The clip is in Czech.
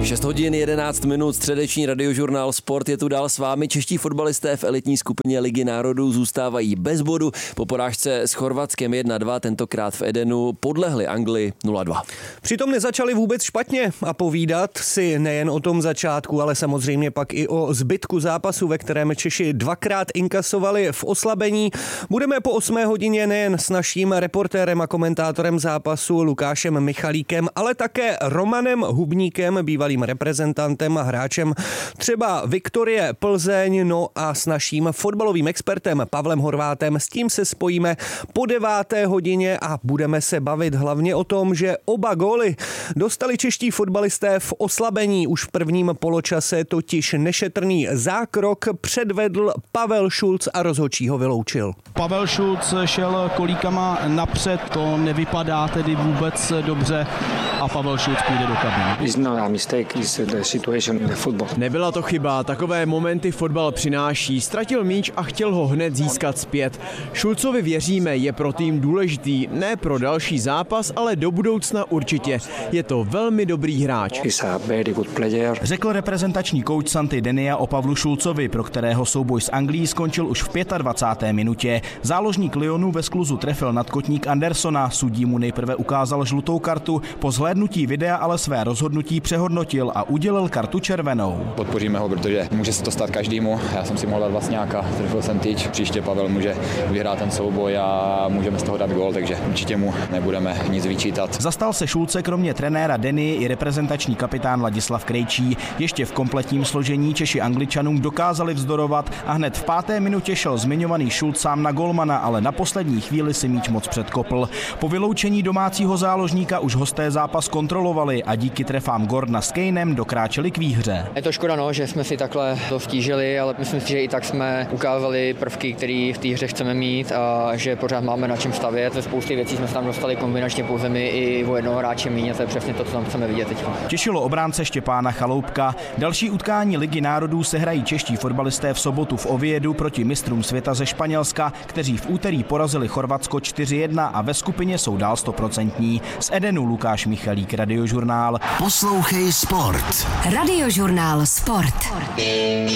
6 hodin 11 minut, středeční radiožurnál Sport je tu dál s vámi. Čeští fotbalisté v elitní skupině Ligy národů zůstávají bez bodu. Po porážce s Chorvatskem 1-2, tentokrát v Edenu, podlehli Anglii 0-2. Přitom nezačali vůbec špatně a povídat si nejen o tom začátku, ale samozřejmě pak i o zbytku zápasu, ve kterém Češi dvakrát inkasovali v oslabení. Budeme po 8 hodině nejen s naším reportérem a komentátorem zápasu Lukášem Michalíkem, ale také Romanem Hubníkem, bývalým reprezentantem a hráčem třeba Viktorie Plzeň, no a s naším fotbalovým expertem Pavlem Horvátem. S tím se spojíme po 9. hodině a budeme se bavit hlavně o tom, že oba góly dostali čeští fotbalisté v oslabení. Už v prvním poločase totiž nešetrný zákrok předvedl Pavel Šulc a rozhodčí ho vyloučil. Pavel Šulc šel kolíkama napřed, to nevypadá tedy vůbec dobře a Pavel Šulc půjde do kabiny. Nebyla to chyba, takové momenty fotbal přináší. Ztratil míč a chtěl ho hned získat zpět. Šulcovi věříme, je pro tým důležitý, ne pro další zápas, ale do budoucna určitě. Je to velmi dobrý hráč. Řekl reprezentační kouč Santi Denia o Pavlu Šulcovi, pro kterého souboj s Anglií skončil už v 25. minutě. Záložník Lyonu ve skluzu trefil nadkotník Andersona, sudí mu nejprve ukázal žlutou kartu, po zhlédnutí videa ale své rozhodnutí přehodnotil a udělil kartu červenou. Podpoříme ho, protože může se to stát každému. Já jsem si mohl dát vlastňáka, trefil jsem tyč. Příště Pavel může vyhrát ten souboj a můžeme z toho dát gól, takže určitě mu nebudeme nic vyčítat. Zastal se Šulce kromě trenéra Deny i reprezentační kapitán Ladislav Krejčí. Ještě v kompletním složení Češi Angličanům dokázali vzdorovat a hned v 5. minutě šel zmiňovaný Šulc sám na golmana, ale na poslední chvíli si míč moc předkopl. Po vyloučení domácího záložníka už hosté zápas kontrolovali a díky trefám Gordona s Kanem dokráčeli k výhře. Je to škoda, že jsme si takhle to stížili, ale myslím si, že i tak jsme ukázali prvky, které v té hře chceme mít a že pořád máme na čem stavět. Ve spoustě věcí jsme se tam dostali kombinačně pouze my i o jednoho hráče míň a to je přesně to, co tam chceme vidět teď. Těšilo obránce Štěpána Chaloupka. Další utkání Ligy národů sehrají čeští fotbalisté v sobotu v Oviedu proti mistrům světa ze Španělska, kteří v úterý porazili Chorvatsko 4-1 a ve skupině jsou dál 100%. Z Edenu Lukáš Michalík, Radiožurnál. Poslouchej Sport. Radiožurnál Sport.